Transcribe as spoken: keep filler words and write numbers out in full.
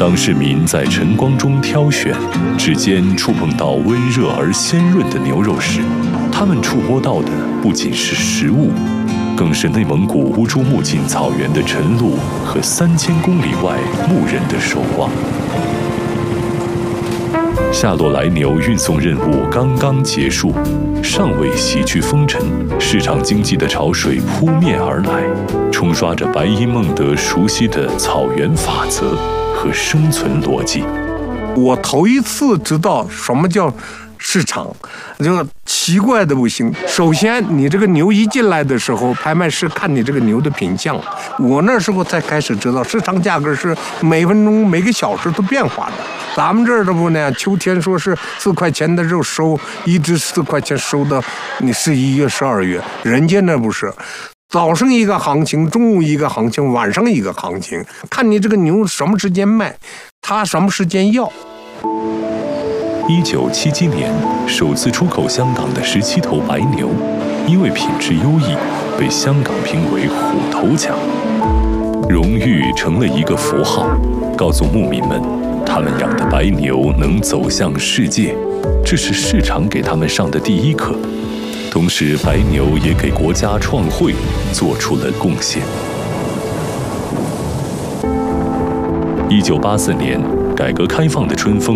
当市民在晨光中挑选，指尖触碰到温热而鲜润的牛肉时，他们触摸到的不仅是食物，更是内蒙古乌珠穆沁草原的晨露和三千公里外牧人的守望。夏洛来牛运送任务刚刚结束，尚未洗去风尘，市场经济的潮水扑面而来，冲刷着白因孟德熟悉的草原法则和生存逻辑。 我头一次知道什么叫市场，就奇怪的不行。首先，你这个牛一进来的时候，拍卖师看你这个牛的品相，我那时候才开始知道市场价格是每分钟、每个小时都变化的。咱们这儿的不呢，秋天说是四块钱的肉收，一直四块钱收到你十一月、十二月，人家那不是。早上一个行情，中午一个行情，晚上一个行情，看你这个牛什么时间卖，他什么时间要。 一九七七年，首次出口香港的十七头白牛，因为品质优异，被香港评为虎头奖。荣誉成了一个符号，告诉牧民们，他们养的白牛能走向世界，这是市场给他们上的第一课。同时，白牛也给国家创汇做出了贡献。一九八四年，改革开放的春风